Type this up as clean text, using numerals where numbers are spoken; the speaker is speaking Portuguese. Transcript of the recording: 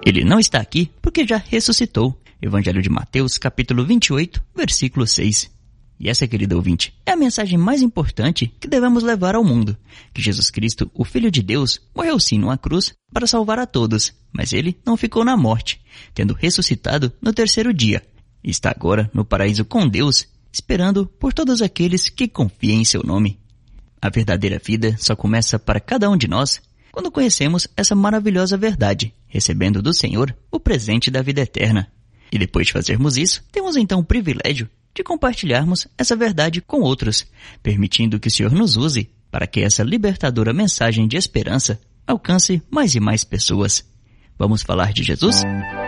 Ele não está aqui porque já ressuscitou. Evangelho de Mateus, capítulo 28, versículo 6. E essa, querida ouvinte, é a mensagem mais importante que devemos levar ao mundo. Que Jesus Cristo, o Filho de Deus, morreu sim numa cruz para salvar a todos, mas ele não ficou na morte, tendo ressuscitado no terceiro dia. E está agora no paraíso com Deus, esperando por todos aqueles que confiam em seu nome. A verdadeira vida só começa para cada um de nós quando conhecemos essa maravilhosa verdade, recebendo do Senhor o presente da vida eterna. E depois de fazermos isso, temos então o privilégio de compartilharmos essa verdade com outros, permitindo que o Senhor nos use para que essa libertadora mensagem de esperança alcance mais e mais pessoas. Vamos falar de Jesus?